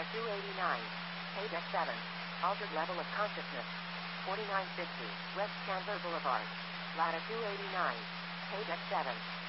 Latitude 89. Page X7. Altered level of consciousness. 4950. West Chandler Boulevard. Latitude 89. Page X7.